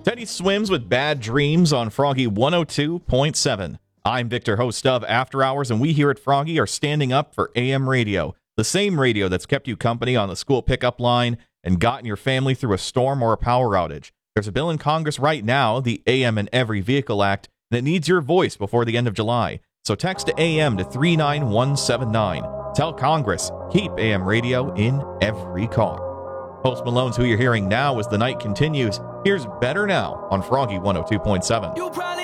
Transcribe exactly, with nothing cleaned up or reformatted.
Teddy swims with bad dreams on Froggy one oh two point seven. I'm Victor, host of After Hours, and we here at Froggy are standing up for A M radio, the same radio that's kept you company on the school pickup line and gotten your family through a storm or a power outage. There's a bill in Congress right now, the A M in Every Vehicle Act, and it needs your voice before the end of July. So text A M to three nine one seven nine. Tell Congress, keep A M radio in every car. Post Malone's Who You're Hearing Now as the night continues. Here's Better Now on Froggy one oh two point seven.